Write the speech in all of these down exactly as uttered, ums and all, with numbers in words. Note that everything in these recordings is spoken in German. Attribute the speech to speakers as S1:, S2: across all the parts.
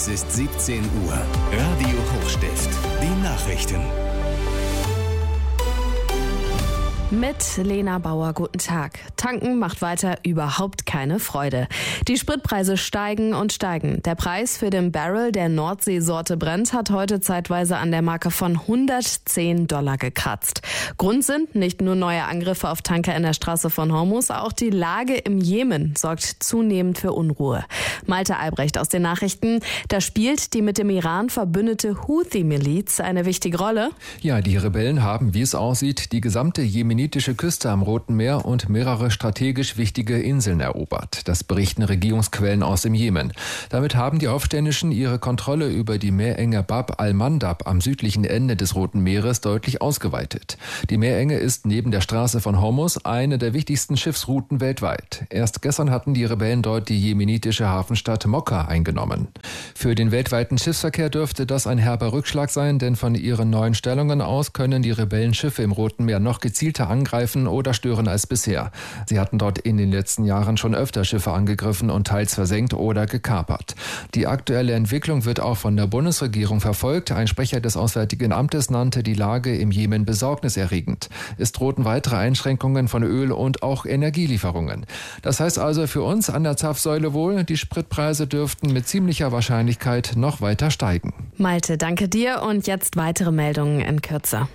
S1: Es ist siebzehn Uhr. Radio Hochstift. Die Nachrichten.
S2: Mit Lena Bauer, guten Tag. Tanken macht weiter überhaupt keine Freude. Die Spritpreise steigen und steigen. Der Preis für den Barrel der Nordseesorte Brent hat heute zeitweise an der Marke von hundertzehn Dollar gekratzt. Grund sind nicht nur neue Angriffe auf Tanker in der Straße von Hormuz, auch die Lage im Jemen sorgt zunehmend für Unruhe. Malte Albrecht aus den Nachrichten. Da spielt die mit dem Iran verbündete Houthi-Miliz eine wichtige Rolle.
S3: Ja, die Rebellen haben, wie es aussieht, die gesamte jemenitische Küste am Roten Meer und mehrere strategisch wichtige Inseln erobert. Das berichten Regierungsquellen aus dem Jemen. Damit haben die Aufständischen ihre Kontrolle über die Meerenge Bab al-Mandab am südlichen Ende des Roten Meeres deutlich ausgeweitet. Die Meerenge ist neben der Straße von Hormuz eine der wichtigsten Schiffsrouten weltweit. Erst gestern hatten die Rebellen dort die jemenitische Hafenstadt Mokka eingenommen. Für den weltweiten Schiffsverkehr dürfte das ein herber Rückschlag sein, denn von ihren neuen Stellungen aus können die Rebellen Schiffe im Roten Meer noch gezielter angreifen oder stören als bisher. Sie hatten dort in den letzten Jahren schon öfter Schiffe angegriffen und teils versenkt oder gekapert. Die aktuelle Entwicklung wird auch von der Bundesregierung verfolgt. Ein Sprecher des Auswärtigen Amtes nannte die Lage im Jemen besorgniserregend. Es drohten weitere Einschränkungen von Öl- und auch Energielieferungen. Das heißt also für uns an der Zapfsäule wohl, die Spritpreise dürften mit ziemlicher Wahrscheinlichkeit noch weiter steigen.
S2: Malte, danke dir und jetzt weitere Meldungen in Kürze.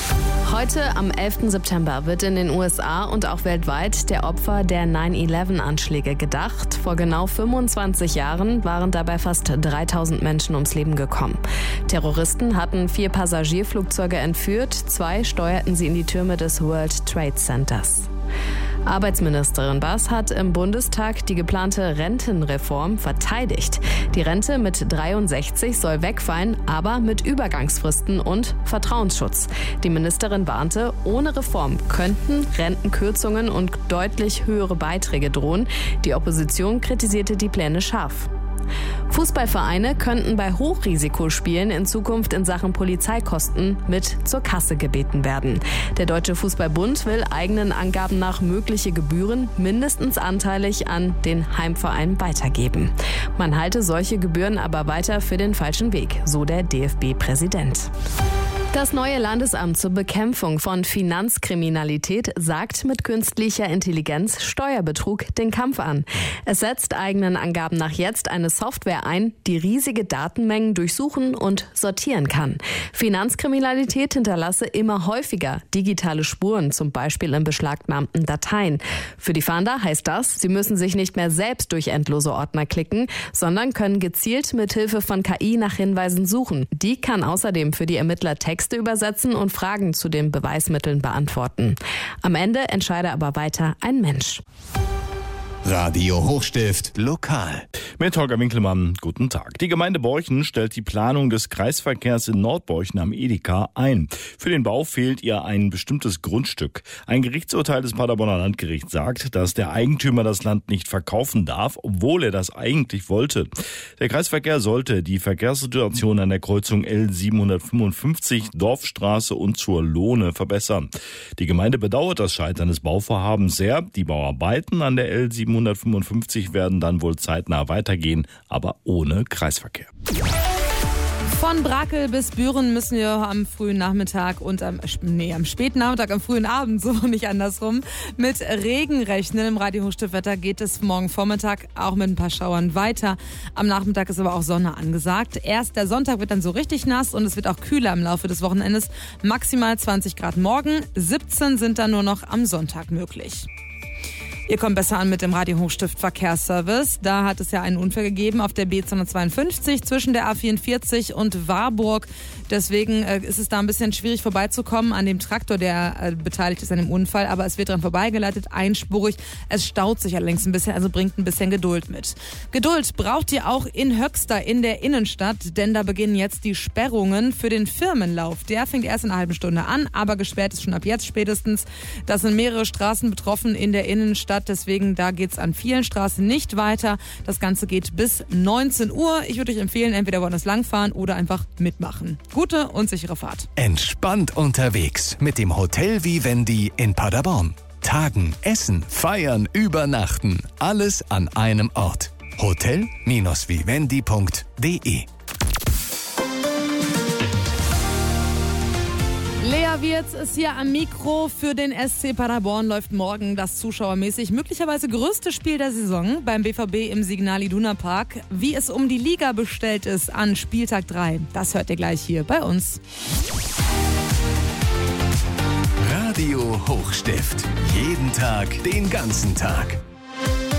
S2: Heute, am elften September, wird in den U S A und auch weltweit der Opfer der neun elf Anschläge gedacht. Vor genau fünfundzwanzig Jahren waren dabei fast dreitausend Menschen ums Leben gekommen. Terroristen hatten vier Passagierflugzeuge entführt, zwei steuerten sie in die Türme des World Trade Centers. Arbeitsministerin Bass hat im Bundestag die geplante Rentenreform verteidigt. Die Rente mit dreiundsechzig soll wegfallen, aber mit Übergangsfristen und Vertrauensschutz. Die Ministerin warnte, ohne Reform könnten Rentenkürzungen und deutlich höhere Beiträge drohen. Die Opposition kritisierte die Pläne scharf. Fußballvereine könnten bei Hochrisikospielen in Zukunft in Sachen Polizeikosten mit zur Kasse gebeten werden. Der Deutsche Fußballbund will eigenen Angaben nach mögliche Gebühren mindestens anteilig an den Heimverein weitergeben. Man halte solche Gebühren aber weiter für den falschen Weg, so der D F B-Präsident. Das neue Landesamt zur Bekämpfung von Finanzkriminalität sagt mit künstlicher Intelligenz Steuerbetrug den Kampf an. Es setzt eigenen Angaben nach jetzt eine Software ein, die riesige Datenmengen durchsuchen und sortieren kann. Finanzkriminalität hinterlasse immer häufiger digitale Spuren, zum Beispiel in beschlagnahmten Dateien. Für die Fahnder heißt das, sie müssen sich nicht mehr selbst durch endlose Ordner klicken, sondern können gezielt mit Hilfe von K I nach Hinweisen suchen. Die kann außerdem für die Ermittler Texte übersetzen und Fragen zu den Beweismitteln beantworten. Am Ende entscheide aber weiter ein Mensch.
S1: Radio Hochstift lokal.
S4: Mit Holger Winkelmann, guten Tag. Die Gemeinde Borchen stellt die Planung des Kreisverkehrs in Nordborchen am Edeka ein. Für den Bau fehlt ihr ein bestimmtes Grundstück. Ein Gerichtsurteil des Paderborner Landgerichts sagt, dass der Eigentümer das Land nicht verkaufen darf, obwohl er das eigentlich wollte. Der Kreisverkehr sollte die Verkehrssituation an der Kreuzung L siebenhundertfünfundfünfzig, Dorfstraße und zur Lohne verbessern. Die Gemeinde bedauert das Scheitern des Bauvorhabens sehr. Die Bauarbeiten an der L siebenhundertfünfundfünfzig werden dann wohl zeitnah weitergehen, aber ohne Kreisverkehr.
S5: Von Brakel bis Büren müssen wir am frühen Nachmittag und am, nee, am späten Nachmittag, am frühen Abend, so nicht andersrum, mit Regen rechnen. Im Radio Hochstiftwetter geht es morgen Vormittag auch mit ein paar Schauern weiter. Am Nachmittag ist aber auch Sonne angesagt. Erst der Sonntag wird dann so richtig nass und es wird auch kühler im Laufe des Wochenendes. Maximal zwanzig Grad morgen, siebzehn sind dann nur noch am Sonntag möglich. Ihr kommt besser an mit dem Radio Hochstift Verkehrsservice. Da hat es ja einen Unfall gegeben auf der B zweihundertzweiundfünfzig zwischen der A vierundvierzig und Warburg. Deswegen äh, ist es da ein bisschen schwierig vorbeizukommen an dem Traktor, der äh, beteiligt ist an dem Unfall. Aber es wird dran vorbeigeleitet, einspurig. Es staut sich allerdings ein bisschen, also bringt ein bisschen Geduld mit. Geduld braucht ihr auch in Höxter in der Innenstadt, denn da beginnen jetzt die Sperrungen für den Firmenlauf. Der fängt erst in einer halben Stunde an, aber gesperrt ist schon ab jetzt spätestens. Das sind mehrere Straßen betroffen in der Innenstadt. Deswegen, da geht's an vielen Straßen nicht weiter. Das Ganze geht bis neunzehn Uhr. Ich würde euch empfehlen, entweder woanders langfahren oder einfach mitmachen. Gute und sichere Fahrt.
S1: Entspannt unterwegs mit dem Hotel Vivendi in Paderborn. Tagen, essen, feiern, übernachten. Alles an einem Ort. hotel Bindestrich vivendi punkt de.
S5: Lea Wirz ist hier am Mikro. Für den S C Paderborn läuft morgen das zuschauermäßig möglicherweise größte Spiel der Saison beim B V B im Signal Iduna Park. Wie es um die Liga bestellt ist an Spieltag drei, das hört ihr gleich hier bei uns.
S1: Radio Hochstift. Jeden Tag, den ganzen Tag.